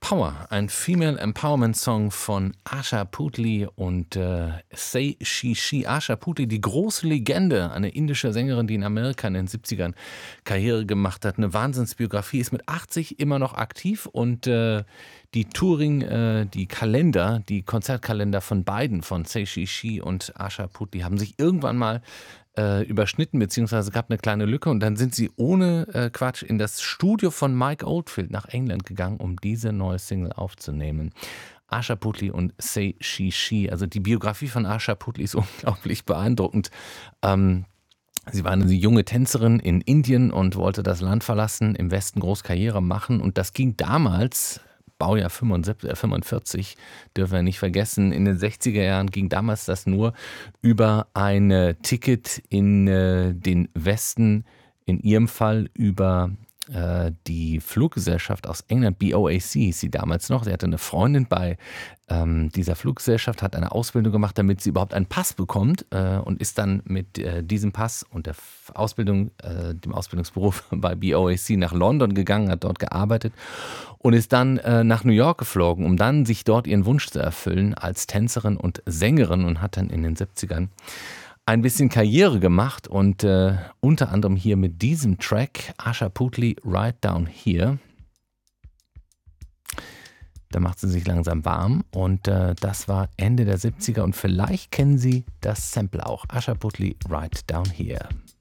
Power, ein Female Empowerment Song von Asha Puthli und Say She She. Asha Puthli, die große Legende, eine indische Sängerin, die in Amerika in den 70ern Karriere gemacht hat. Eine Wahnsinnsbiografie, ist mit 80 immer noch aktiv und die die Konzertkalender von beiden, von Say She She und Asha Puthli, haben sich irgendwann mal überschnitten, beziehungsweise gab eine kleine Lücke und dann sind sie ohne Quatsch in das Studio von Mike Oldfield nach England gegangen, um diese neue Single aufzunehmen. Asha Puthli und Say She She, also die Biografie von Asha Puthli ist unglaublich beeindruckend. Sie war eine junge Tänzerin in Indien und wollte das Land verlassen, im Westen groß Karriere machen und das ging damals, Baujahr 45, dürfen wir nicht vergessen, in den 60er Jahren ging damals das nur über ein Ticket in den Westen, in ihrem Fall über die Fluggesellschaft aus England, BOAC hieß sie damals noch. Sie hatte eine Freundin bei dieser Fluggesellschaft, hat eine Ausbildung gemacht, damit sie überhaupt einen Pass bekommt und ist dann mit diesem Pass und der Ausbildung, dem Ausbildungsberuf bei BOAC nach London gegangen, hat dort gearbeitet und ist dann nach New York geflogen, um dann sich dort ihren Wunsch zu erfüllen als Tänzerin und Sängerin und hat dann in den 70ern ein bisschen Karriere gemacht und unter anderem hier mit diesem Track Asha Puthli Right Down Here. Da macht sie sich langsam warm und das war Ende der 70er und vielleicht kennen Sie das Sample auch. Asha Puthli Right Down Here.